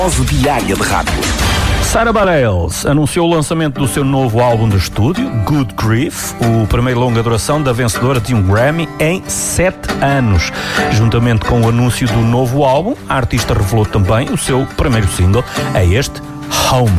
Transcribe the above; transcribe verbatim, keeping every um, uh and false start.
Dose diária de rádio. Sarah Bareilles anunciou o lançamento do seu novo álbum de estúdio, Good Grief, o primeiro longa duração da vencedora de um Grammy em sete anos. Juntamente com o anúncio do novo álbum, a artista revelou também o seu primeiro single, é este, Home.